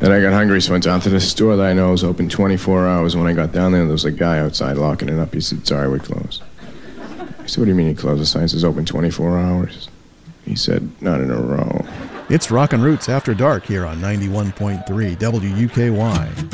Then I got hungry, so I went down to the store that I know is open 24 hours. When I got down there was a guy outside locking it up. He said, sorry, we're closed. I said, what do you mean you closed? The sign says open 24 hours. He said, not in a row. It's Rockin' Roots After Dark here on 91.3 WUKY.